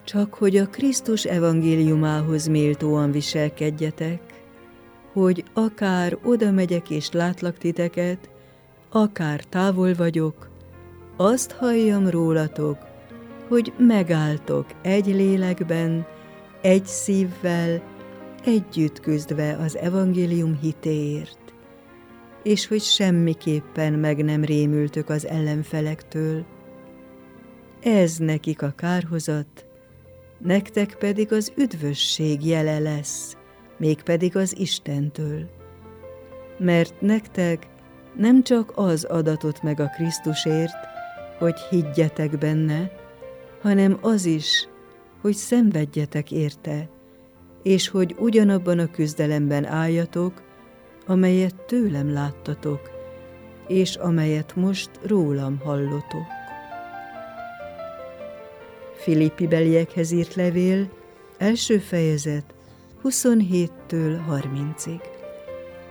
csak hogy a Krisztus evangéliumához méltóan viselkedjetek, hogy akár oda megyek és látlak titeket, akár távol vagyok, azt halljam rólatok, hogy megálltok egy lélekben, egy szívvel, együtt küzdve az evangélium hitéért, és hogy semmiképpen meg nem rémültök az ellenfelektől. Ez nekik a kárhozat, nektek pedig az üdvösség jele lesz, mégpedig az Istentől. Mert nektek nem csak az adatott meg a Krisztusért, hogy higgyetek benne, hanem az is, hogy szenvedjetek érte, és hogy ugyanabban a küzdelemben álljatok, amelyet tőlem láttatok, és amelyet most rólam hallotok. Filippibeliekhez írt levél, 1. fejezet, 27-től 30-ig.